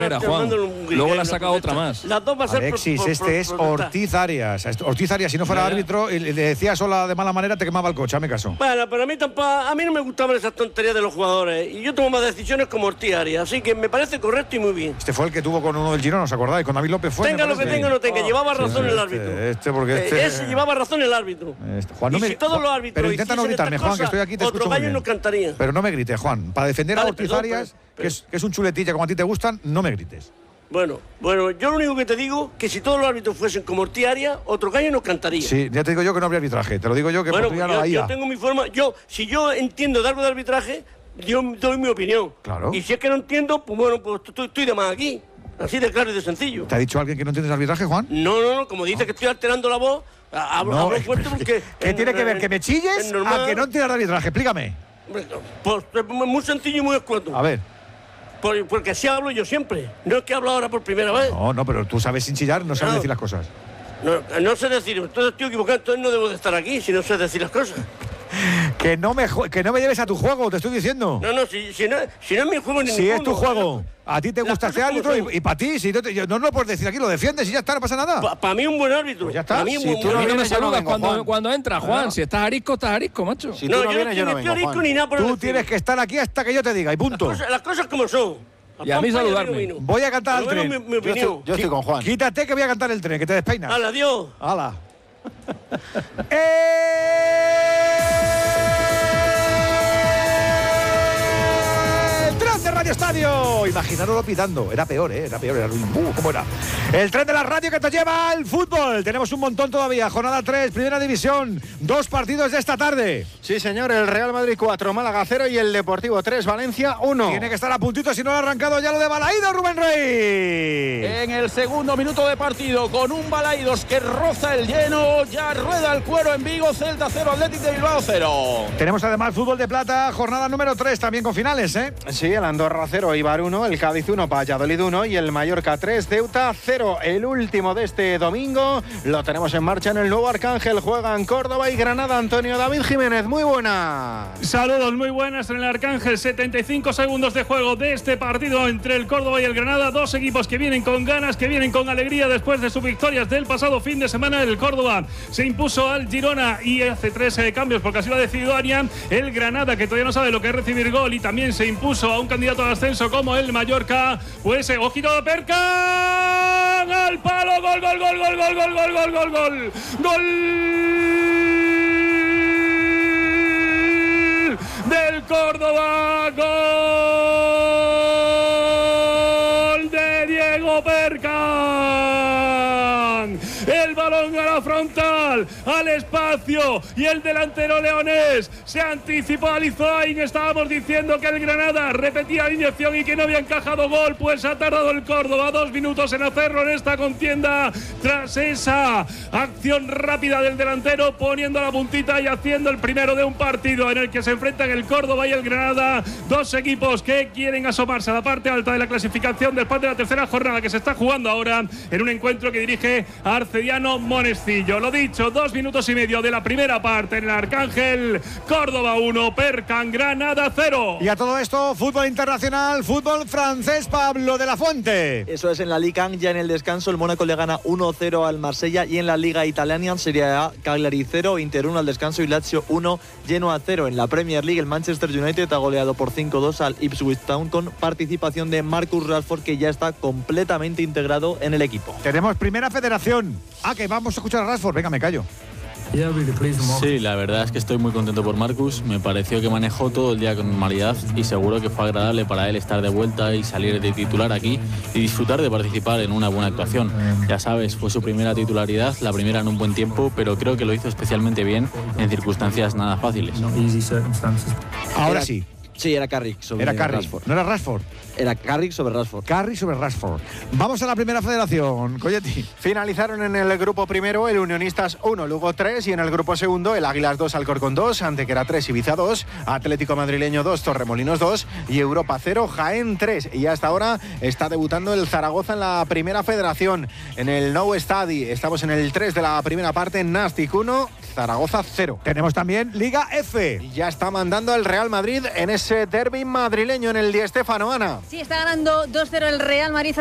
Juan. Luego le ha sacado otra más. Las dos va a ser Alexis, este es Ortiz Arias. Ortiz Arias, si no fuera árbitro y le decías hola de mala manera, te quemaba el coche, hazme caso. Bueno, pero a mí no me gustaban esas tonterías de los jugadores. Y yo tomo más decisiones como Ortiz Arias. Así que me parece correcto y muy bien. Este fue el que tuvo con uno del Girona, ¿os acordáis? Con David López fue. Tenga lo que tenga o no tenga, llevaba razón el árbitro. Ese llevaba razón el árbitro. Juan, si todos los árbitros. Pero intenta no gritarme, Juan, que estoy aquí, te escucho muy bien. No cantaría. Pero no me grites, Juan. Para defender a Ortiz Arias, que es un chuletilla como a ti te gustan, no me grites. Bueno, yo lo único que te digo que si todos los árbitros fuesen como Ortiz Arias, otro gallo no cantaría. Sí, ya te digo yo que no habría arbitraje. Te lo digo yo que bueno, yo tengo mi forma. Si yo entiendo de algo de arbitraje, yo doy mi opinión. Claro. Y si es que no entiendo, pues bueno, pues estoy de más aquí. Así de claro y de sencillo. ¿Te ha dicho alguien que no entiendes arbitraje, Juan? No, como dice que estoy alterando la voz, hablo fuerte porque... ¿Qué tiene que ver? ¿Que me chilles a que no entiendas arbitraje? Explícame. Pues muy sencillo y muy escueto. A ver. Porque así hablo yo siempre. No es que hablo ahora por primera vez. No, pero tú sabes sin chillar, no sabes decir las cosas. No sé decir, entonces estoy equivocado, entonces no debo de estar aquí si no sé decir las cosas. Que no me lleves a tu juego, te estoy diciendo. No, si no es mi juego ni si ninguno. Es tu juego. A ti te gusta este árbitro y para ti, si no lo puedes decir aquí, lo defiendes y ya está, no pasa nada. Para mí un buen árbitro. Pues ya está. Para mí si tú no me saludas cuando entras, Juan. Si estás arisco, macho. Si no, yo no vengo, arisco ni nada por tú tienes que estar aquí hasta que yo te diga y punto. Las cosas como son. Y a mí saludarme. Voy a cantar el tren. Mi opinión. Yo estoy con Juan. Quítate que voy a cantar el tren, que te despeinas. ¡Hala, adiós! ¡Hala! Radio Estadio, imaginarlo pitando, era peor, era ¿cómo era? El tren de la radio que te lleva al fútbol, tenemos un montón todavía, jornada 3, primera división, 2 partidos de esta tarde. Sí señor, el Real Madrid 4, Málaga 0 y el Deportivo 3, Valencia 1. Tiene que estar a puntito si no lo ha arrancado ya lo de Balaídos, Rubén Rey. En el segundo minuto de partido, con un Balaídos que roza el lleno, ya rueda el cuero en Vigo, Celta 0, Atlético de Bilbao 0. Tenemos además fútbol de plata, jornada número 3, también con finales, Sí, el Andorra 0, Eibar 1, el Cádiz 1, Valladolid 1 y el Mallorca 3, Ceuta 0. El último de este domingo lo tenemos en marcha en el nuevo Arcángel. Juegan Córdoba y Granada. Antonio David Jiménez, muy buenas. Saludos, muy buenas en el Arcángel. 75 segundos de juego de este partido entre el Córdoba y el Granada. Dos equipos que vienen con ganas, que vienen con alegría después de sus victorias del pasado fin de semana. El Córdoba se impuso al Girona y hace 3 cambios porque así lo ha decidido Arián. El Granada, que todavía no sabe lo que es recibir gol y también se impuso a un candidato al ascenso como el Mallorca. Pues ojito de Perca al palo, gol del Córdoba, gol de Diego Perca. El balón a la frontal, al espacio, y el delantero leonés se anticipó a Lizoain. Estábamos diciendo que el Granada repetía la inyección y que no había encajado gol, pues ha tardado el Córdoba 2 minutos en hacerlo en esta contienda, tras esa acción rápida del delantero, poniendo la puntita y haciendo el primero de un partido en el que se enfrentan el Córdoba y el Granada, dos equipos que quieren asomarse a la parte alta de la clasificación después de la tercera jornada que se está jugando ahora en un encuentro que dirige Arcediano Monestillo. Lo dicho, 2 minutos y medio de la primera parte en el Arcángel. Córdoba 1, Percan, Granada 0. Y a todo esto, fútbol internacional, fútbol francés, Pablo de la Fuente. Eso es, en la Ligue 1, ya en el descanso, el Mónaco le gana 1-0 al Marsella, y en la Liga Italiana, Serie A, Cagliari 0, Inter 1 al descanso y Lazio 1, Genoa 0. En la Premier League, el Manchester United ha goleado por 5-2 al Ipswich Town, con participación de Marcus Rashford, que ya está completamente integrado en el equipo. Tenemos primera federación. Que vamos a escuchar a Rashford. Venga, me callo. Sí, la verdad es que estoy muy contento por Marcus. Me pareció que manejó todo el día con normalidad y seguro que fue agradable para él estar de vuelta y salir de titular aquí y disfrutar de participar en una buena actuación. Ya sabes, fue su primera titularidad, la primera en un buen tiempo, pero creo que lo hizo especialmente bien en circunstancias nada fáciles. Ahora sí. Sí, era Carrick sobre Rashford. ¿No era Rashford? Era Carrick sobre Rashford. Carrick sobre Rashford. Vamos a la primera federación, Colletti. Finalizaron en el grupo primero el Unionistas 1, Lugo 3, y en el grupo segundo el Águilas 2, Alcorcón 2, Antequera 3, Ibiza 2, Atlético Madrileño 2, Torremolinos 2 y Europa 0, Jaén 3. Y hasta ahora está debutando el Zaragoza en la primera federación. En el Nou Estadi estamos en el 3 de la primera parte, Nastic 1, Zaragoza 0. Tenemos también Liga F. Y ya está mandando el Real Madrid en ese derbi madrileño en el Di Stéfano, Ana. Sí, está ganando 2-0 el Real Madrid